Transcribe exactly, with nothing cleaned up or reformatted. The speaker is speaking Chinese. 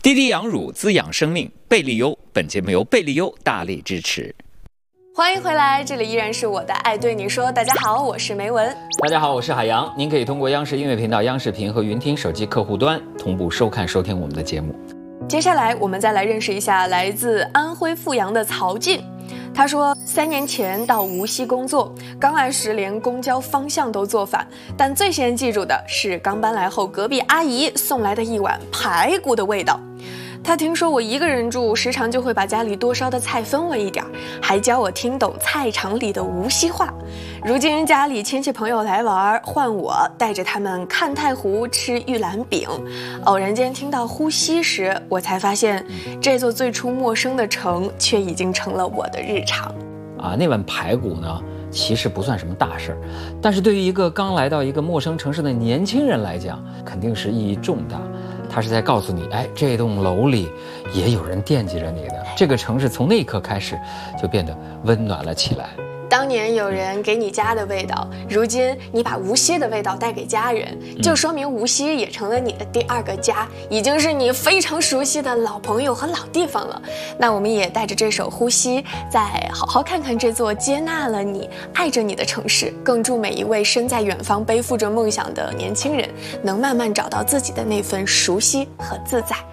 滴滴养乳滋养生命，贝利优。本节目由贝利优大力支持。 欢迎回来，这里依然是我的爱对你说。大家好，我是梅文。 大家好，我是海洋。您可以通过央视音乐频道、央视频和云听手机客户端同步收看收听我们的节目。 接下来我们再来认识一下来自安徽阜阳的曹静。他说，三年前到无锡工作，刚来时连公交方向都做反，但最先记住的是刚搬来后隔壁阿姨送来的一碗排骨的味道。他听说我一个人住，时常就会把家里多烧的菜分我一点，还教我听懂菜场里的无锡话。如今家里亲戚朋友来玩，换我带着他们看太湖、吃玉兰饼。偶然间听到呼吸时，我才发现这座最初陌生的城却已经成了我的日常。 啊，那碗排骨呢，其实不算什么大事儿，但是对于一个刚来到一个陌生城市的年轻人来讲，肯定是意义重大。他是在告诉你，哎，这栋楼里也有人惦记着你的。这个城市从那一刻开始就变得温暖了起来。 当年有人给你家的味道，如今你把无锡的味道带给家人，就说明无锡也成了你的第二个家，已经是你非常熟悉的老朋友和老地方了。那我们也带着这首《呼吸》，再好好看看这座接纳了你、爱着你的城市，更祝每一位身在远方背负着梦想的年轻人，能慢慢找到自己的那份熟悉和自在。